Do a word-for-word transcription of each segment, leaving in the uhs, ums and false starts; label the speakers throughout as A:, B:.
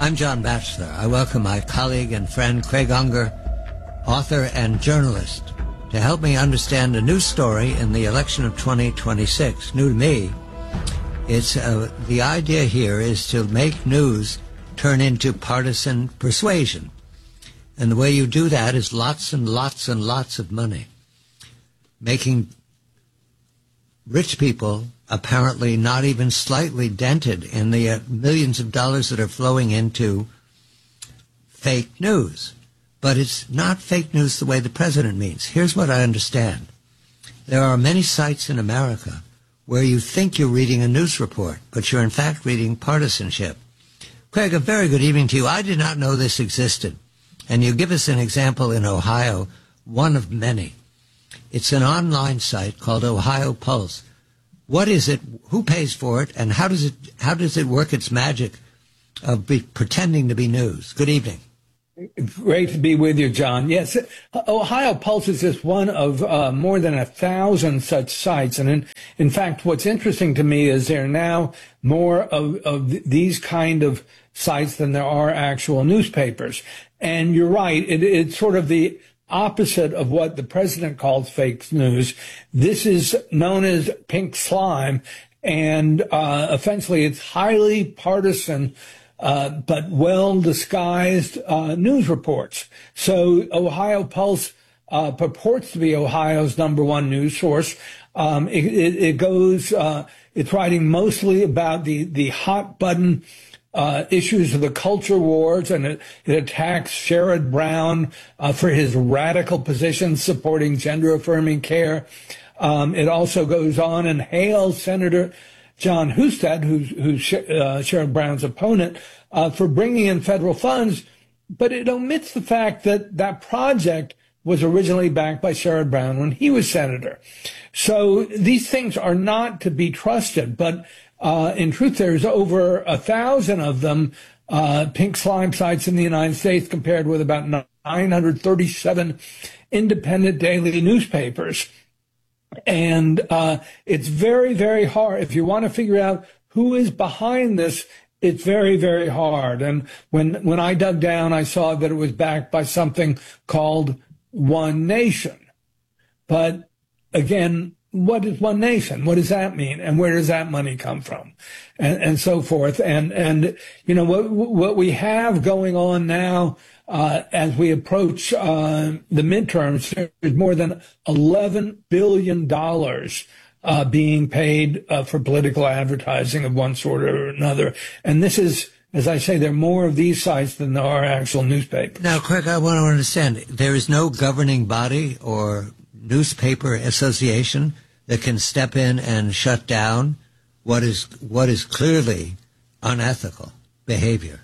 A: I'm John Batchelor. I welcome my colleague and friend Craig Unger, author and journalist, to help me understand a new story in the election of twenty twenty-six. New to me. It's uh, the idea here is to make news turn into partisan persuasion. And the way you do that is lots and lots and lots of money. Making rich people apparently not even slightly dented in the uh, millions of dollars that are flowing into fake news. But it's not fake news the way the president means. Here's what I understand. There are many sites in America where you think you're reading a news report, but you're in fact reading partisanship. Craig, a very good evening to you. I did not know this existed. And you give us an example in Ohio, one of many. It's an online site called Ohio Pulse. What is it? Who pays for it? And how does it how does it work its magic of be, pretending to be news? Good evening.
B: Great to be with you, John. Yes, Ohio Pulse is just one of uh, more than a thousand such sites. And in, in fact, what's interesting to me is there are now more of, of these kind of sites than there are actual newspapers. And you're right, it, it's sort of the opposite of what the president calls fake news. This is known as pink slime, and uh, essentially it's highly partisan, uh, but well-disguised uh, news reports. So Ohio Pulse uh, purports to be Ohio's number one news source. Um, it, it, it goes, uh, it's writing mostly about the, the hot-button Uh, issues of the culture wars, and it, it attacks Sherrod Brown uh, for his radical positions supporting gender-affirming care. Um, it also goes on and hails Senator Jon Husted, who's, who's uh, Sherrod Brown's opponent, uh, for bringing in federal funds, but it omits the fact that that project was originally backed by Sherrod Brown when he was senator. So these things are not to be trusted, but Uh, in truth, there's over a thousand of them, uh, pink slime sites in the United States, compared with about nine hundred thirty-seven independent daily newspapers. And uh, it's very, very hard. If you want to figure out who is behind this, it's very, very hard. And when, when I dug down, I saw that it was backed by something called One Nation. But again, what is One Nation? What does that mean? And where does that money come from? And, and so forth. And, and, you know, what, what we have going on now, uh, as we approach, uh, the midterms, there's more than eleven billion dollars, uh, being paid, uh, for political advertising of one sort or another. And this is, as I say, there are more of these sites than there are actual newspapers.
A: Now, Craig, I want to understand, there is no governing body or newspaper association that can step in and shut down what is what is clearly unethical behavior.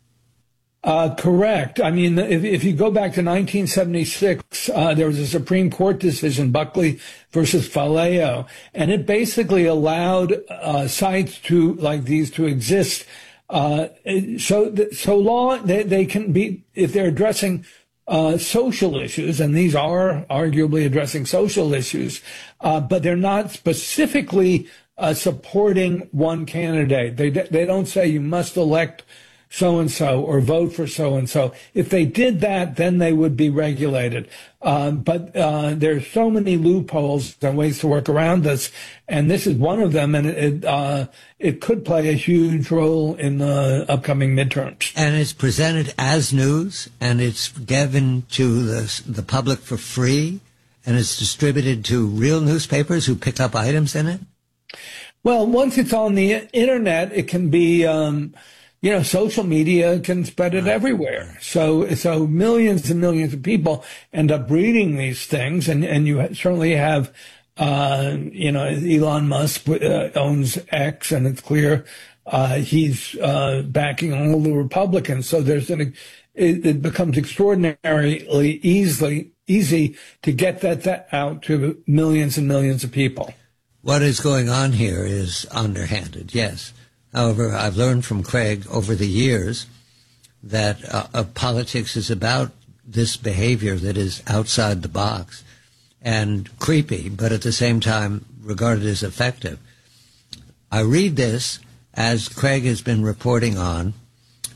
B: Uh, correct. I mean, if, if you go back to nineteen seventy-six, uh, there was a Supreme Court decision, Buckley versus Faleo, and it basically allowed uh, sites to like these to exist. Uh, so so long they, they can be, if they're addressing Uh, social issues, and these are arguably addressing social issues, uh, but they're not specifically uh, supporting one candidate. They they don't say you must elect so-and-so or vote for so-and-so. If they did that, then they would be regulated. Um, but uh, there's so many loopholes and ways to work around this, and this is one of them, and it uh, it could play a huge role in the upcoming midterms.
A: And it's presented as news, and it's given to the the public for free, and it's distributed to real newspapers who pick up items in it?
B: Well, once it's on the internet, it can be... Um, You know, social media can spread it everywhere. So, so millions and millions of people end up reading these things, and, and you certainly have, uh, you know, Elon Musk uh, owns X, and it's clear, uh, he's, uh, backing all the Republicans. So there's an, it, it becomes extraordinarily easily, easy to get that, that out to millions and millions of people.
A: What is going on here is underhanded, yes. However, I've learned from Craig over the years that uh, uh, politics is about this behavior that is outside the box and creepy, but at the same time regarded as effective. I read this, as Craig has been reporting on,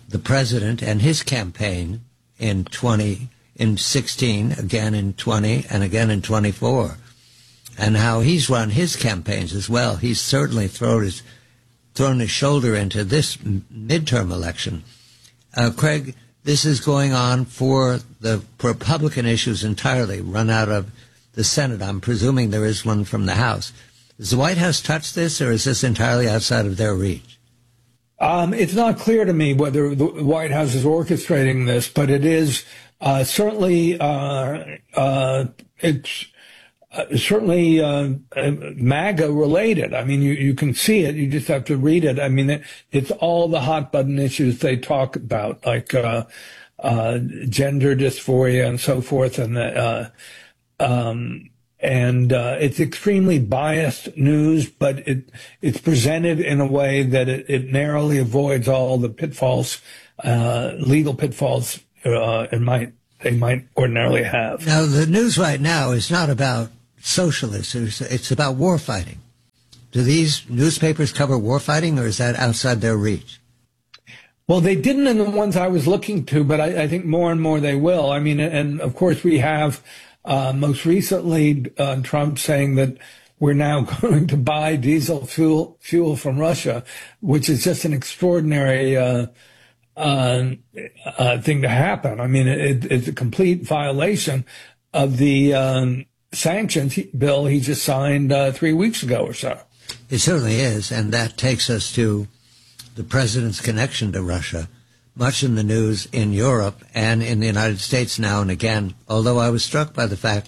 A: the president and his campaign in twenty, in sixteen, again in twenty, and again in twenty-four, and how he's run his campaigns as well. He's certainly thrown his thrown his shoulder into this midterm election. Uh, Craig, this is going on for the Republican issues entirely, run out of the Senate. I'm presuming there is one from the House. Does the White House touch this, or is this entirely outside of their reach?
B: Um, it's not clear to me whether the White House is orchestrating this, but it is uh, certainly uh, uh, it's uh, certainly uh, MAGA related. I mean, you, you can see it. You just have to read it. I mean, it, it's all the hot button issues they talk about, like uh, uh, gender dysphoria and so forth, and uh, um, and uh, it's extremely biased news, but it it's presented in a way that it, it narrowly avoids all the pitfalls, uh, legal pitfalls, uh, it might they might ordinarily have.
A: Now, the news right now is not about socialists. It's, it's about war fighting. Do these newspapers cover war fighting, or is that outside their reach?
B: Well, they didn't in the ones I was looking to, but I, I think more and more they will. I mean, and of course we have uh, most recently uh, Trump saying that we're now going to buy diesel fuel fuel from Russia, which is just an extraordinary uh, uh, uh, thing to happen. I mean, it, it's a complete violation of the um, sanctions bill he just signed uh, three weeks ago or so.
A: It certainly is, and that takes us to the president's connection to Russia, much in the news in Europe and in the United States now and again, although I was struck by the fact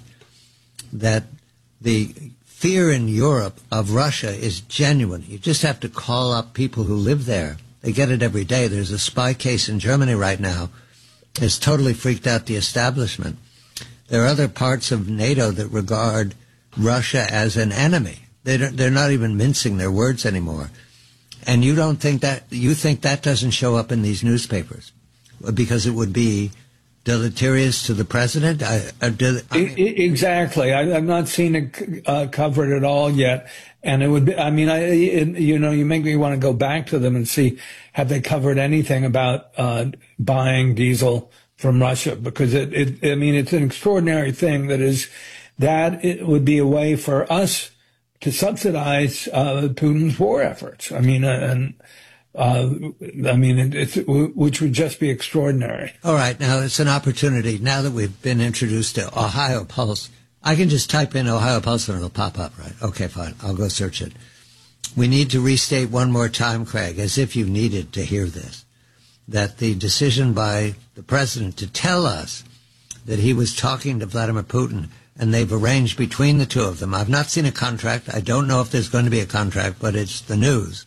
A: that the fear in Europe of Russia is genuine. You just have to call up people who live there. They get it every day. There's a spy case in Germany right now. It's totally freaked out the establishment. There are other parts of NATO that regard Russia as an enemy. They don't, they're not even mincing their words anymore. And you don't think that, you think that doesn't show up in these newspapers because it would be deleterious to the president? I, I, do, I mean,
B: exactly. I, I've not seen it uh, covered at all yet. And it would be, I mean, I, it, you know, you make me want to go back to them and see, have they covered anything about uh, buying diesel from Russia? Because it, it, I mean, it's an extraordinary thing that is, that it would be a way for us to subsidize uh, Putin's war efforts. I mean, uh, and uh, I mean, it, it's which would just be extraordinary.
A: All right, now it's an opportunity. Now that we've been introduced to Ohio Pulse, I can just type in Ohio Pulse and it'll pop up, right? Okay, fine. I'll go search it. We need to restate one more time, Craig, as if you needed to hear this, that the decision by the president to tell us that he was talking to Vladimir Putin and they've arranged between the two of them. I've not seen a contract. I don't know if there's going to be a contract, but it's the news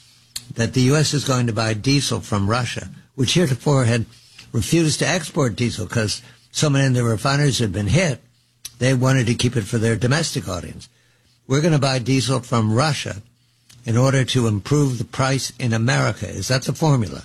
A: that the U S is going to buy diesel from Russia, which heretofore had refused to export diesel because so many of the refineries had been hit. They wanted to keep it for their domestic audience. We're going to buy diesel from Russia in order to improve the price in America. Is that the formula?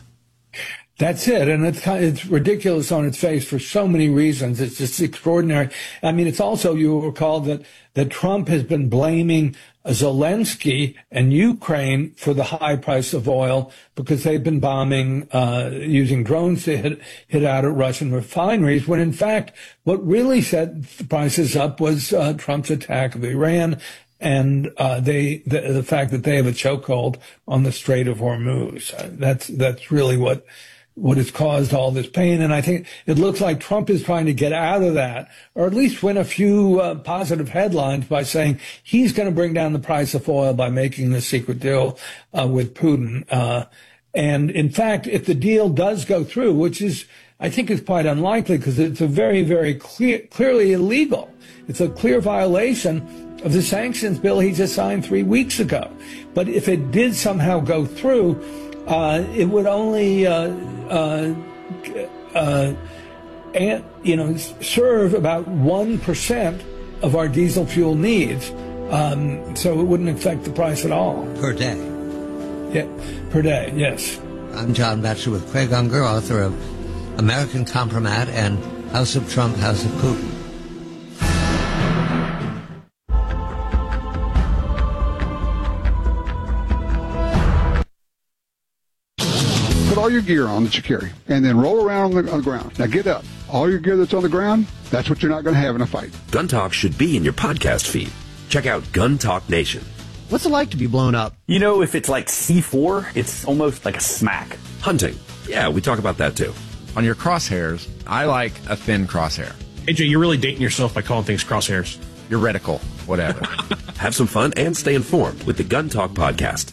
B: That's it. And it's kind of, it's ridiculous on its face for so many reasons. It's just extraordinary. I mean, it's also, you will recall that, that Trump has been blaming Zelensky and Ukraine for the high price of oil because they've been bombing, uh, using drones to hit, hit out at Russian refineries, when in fact, what really set the prices up was, uh, Trump's attack of Iran and, uh, they, the, the fact that they have a chokehold on the Strait of Hormuz. Uh, that's, that's really what, what has caused all this pain. And I think it looks like Trump is trying to get out of that, or at least win a few uh, positive headlines by saying he's going to bring down the price of oil by making this secret deal uh, with Putin. Uh, and in fact, if the deal does go through, which is, I think is quite unlikely because it's a very, very clear, clearly illegal. It's a clear violation of the sanctions bill he just signed three weeks ago. But if it did somehow go through, uh, it would only, uh, uh, uh, and, you know, serve about one percent of our diesel fuel needs. Um, so it wouldn't affect the price at all.
A: Per day.
B: Yeah, per day, yes.
A: I'm John Batchelor with Craig Unger, author of American Compromat and House of Trump, House of Putin.
C: put all your gear on that you carry, and then roll around on the, on the ground. Now get up. All your gear that's on the ground, that's what you're not going to have in a fight.
D: Gun Talk should be in your podcast feed. Check out Gun Talk Nation.
E: What's it like to be blown up?
F: You know, if it's like C four, it's almost like a smack.
D: Hunting. Yeah, we talk about that too.
G: On your crosshairs, I like a thin crosshair.
H: A J, you're really dating yourself by calling things crosshairs.
G: Your reticle, whatever.
D: Have some fun and stay informed with the Gun Talk podcast.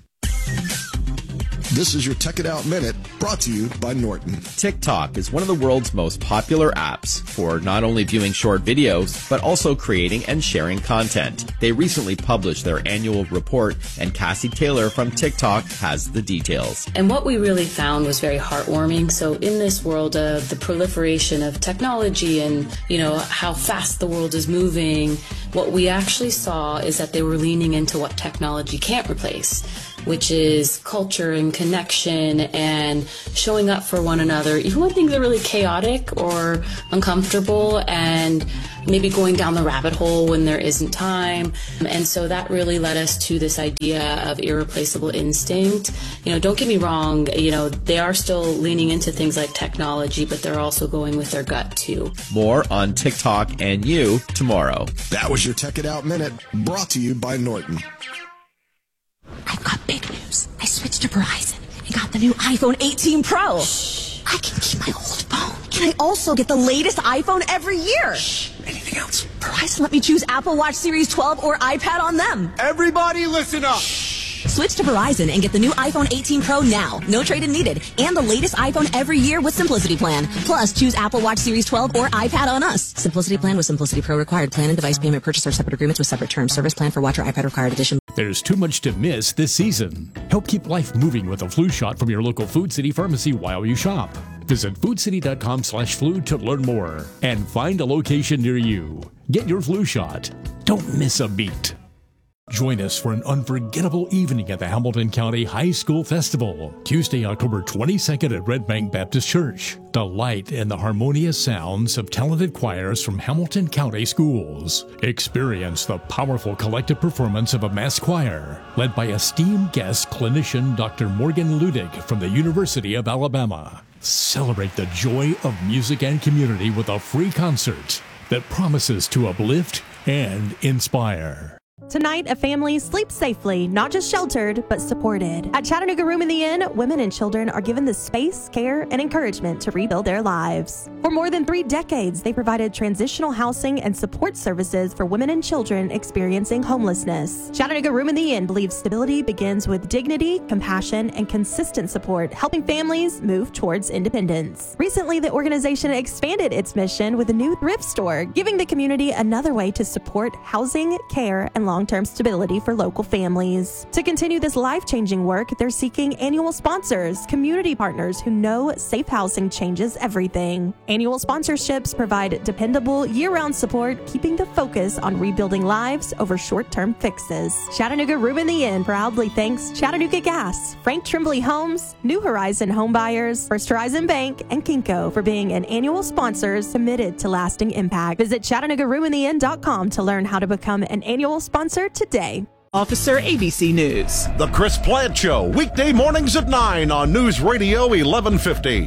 I: This is your Tech It Out Minute, brought to you by Norton.
J: TikTok is one of the world's most popular apps for not only viewing short videos, but also creating and sharing content. They recently published their annual report, and Cassie Taylor from TikTok has the details.
K: And what we really found was very heartwarming. So in this world of the proliferation of technology and, you know, how fast the world is moving, what we actually saw is that they were leaning into what technology can't replace, which is culture and connection and showing up for one another, even when things are really chaotic or uncomfortable, and maybe going down the rabbit hole when there isn't time. And so that really led us to this idea of irreplaceable instinct. You know, don't get me wrong, you know, they are still leaning into things like technology, but they're also going with their gut too.
J: More on TikTok and you tomorrow.
I: That was your Tech It Out Minute, brought to you by Norton.
L: I've got big news. I switched to Verizon and got the new iPhone eighteen Pro. Shh. I can keep my old phone. Can I also get the latest iPhone every year? Shh.
I: Anything else?
L: Verizon let me choose Apple Watch Series twelve or iPad on them.
I: Everybody listen up.
L: Shh. Switch to Verizon and get the new iPhone eighteen Pro now. No trade-in needed. And the latest iPhone every year with Simplicity Plan. Plus, choose Apple Watch Series twelve or iPad on us. Simplicity Plan with Simplicity Pro required. Plan and device payment purchase are separate agreements with separate terms. Service plan for watch or iPad required edition.
M: There's too much to miss this season. Help keep life moving with a flu shot from your local Food City pharmacy while you shop. Visit foodcity.com slash flu to learn more and find a location near you. Get your flu shot. Don't miss a beat. Join us for an unforgettable evening at the Hamilton County High School Festival, Tuesday, October twenty-second at Red Bank Baptist Church. Delight in the harmonious sounds of talented choirs from Hamilton County schools. Experience the powerful collective performance of a mass choir, led by esteemed guest clinician Doctor Morgan Ludig from the University of Alabama. Celebrate the joy of music and community with a free concert that promises to uplift and inspire.
N: Tonight, a family sleeps safely, not just sheltered, but supported. At Chattanooga Room in the Inn, women and children are given the space, care, and encouragement to rebuild their lives. For more than three decades, they provided transitional housing and support services for women and children experiencing homelessness. Chattanooga Room in the Inn believes stability begins with dignity, compassion, and consistent support, helping families move towards independence. Recently, the organization expanded its mission with a new thrift store, giving the community another way to support housing, care, and long-term stability for local families. To continue this life-changing work, they're seeking annual sponsors, community partners who know safe housing changes everything. Annual sponsorships provide dependable year-round support, keeping the focus on rebuilding lives over short-term fixes. Chattanooga Room in the Inn proudly thanks Chattanooga Gas, Frank Tremblay Homes, New Horizon Home Buyers, First Horizon Bank, and Kinko for being an annual sponsors committed to lasting impact. Visit Chattanooga Room in the Inn dot com to learn how to become an annual sponsor today.
O: Officer A B C News.
P: The Chris Plant Show, weekday mornings at nine on News Radio eleven fifty.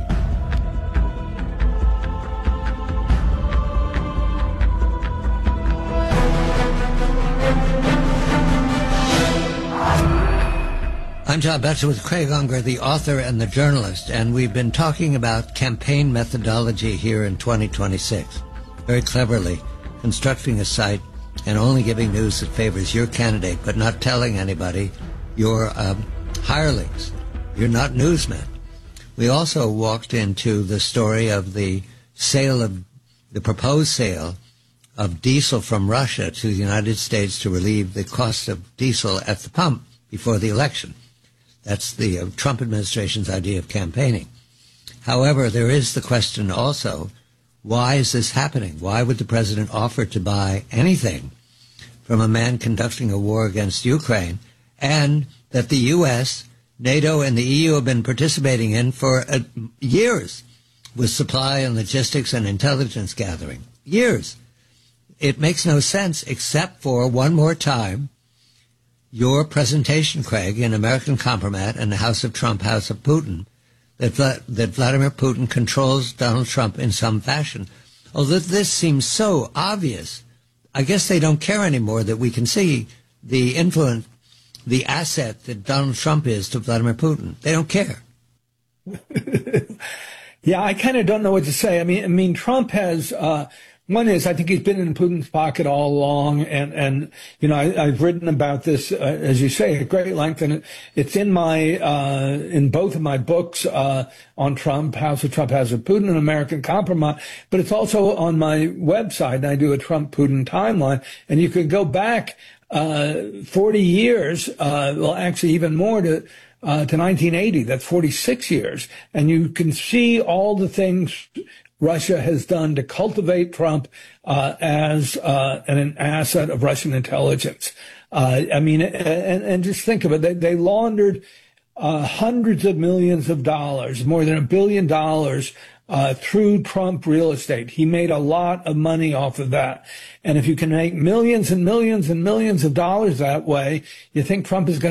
A: I'm John Betcher with Craig Unger, the author and the journalist, and we've been talking about campaign methodology here in twenty twenty-six. Very cleverly constructing a site and only giving news that favors your candidate, but not telling anybody you're um, hirelings. You're not newsmen. We also walked into the story of the sale of, the proposed sale of diesel from Russia to the United States to relieve the cost of diesel at the pump before the election. That's the uh, Trump administration's idea of campaigning. However, there is the question also, why is this happening? Why would the president offer to buy anything from a man conducting a war against Ukraine, and that the U S, NATO, and the E U have been participating in for uh, years with supply and logistics and intelligence gathering? Years. It makes no sense except for, one more time, your presentation, Craig, in American Compromat and the House of Trump, House of Putin, that, Vla- that Vladimir Putin controls Donald Trump in some fashion. Although this seems so obvious, I guess they don't care anymore that we can see the influence, the asset that Donald Trump is to Vladimir Putin. They don't care.
B: Yeah, I kind of don't know what to say. I mean, I mean, Trump has, uh, one is, I think he's been in Putin's pocket all along. And, and, you know, I, I've written about this, uh, as you say, at great length. And it, it's in my, uh, in both of my books, uh, on Trump, House of Trump, House of Putin, an American Compromise. But it's also on my website. And I do a Trump-Putin timeline. And you could go back, uh, forty years, uh, well, actually even more to, Uh, to nineteen eighty, that's forty-six years. And you can see all the things Russia has done to cultivate Trump uh, as uh, an asset of Russian intelligence. Uh, I mean, and, and just think of it. They, they laundered uh, hundreds of millions of dollars, more than a billion dollars, uh, through Trump real estate. He made a lot of money off of that. And if you can make millions and millions and millions of dollars that way, you think Trump is going to